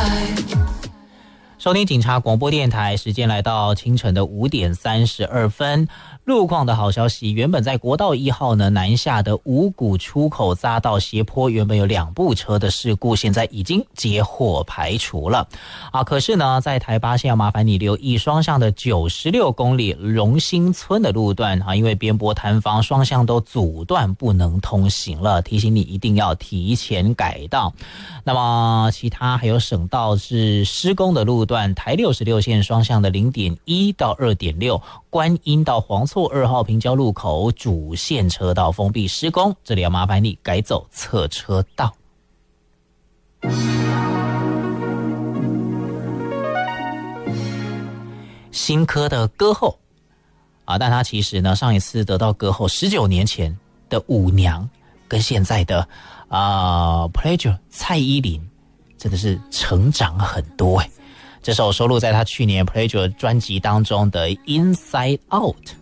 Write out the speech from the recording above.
收听警察广播电台，时间来到清晨的5点32分。路况的好消息，原本在国道1号呢南下的五股出口匝道斜坡，原本有2部车的事故，现在已经接获排除了可是呢，在台八线要麻烦你留意双向的96公里荣兴村的路段因为边坡坍方，双向都阻断不能通行了，提醒你一定要提前改道。那么其他还有省道是施工的路段，台66线双向的 0.1 到 2.6， 观音到黄厝2号平交路口主线车道封闭施工，这里要麻烦你改走侧车道。新科的歌后但他其实呢上一次得到歌后19年前的舞娘，跟现在的Pleasure 蔡依林真的是成长很多这首收录在他去年 Pleasure 专辑当中的 Inside Out。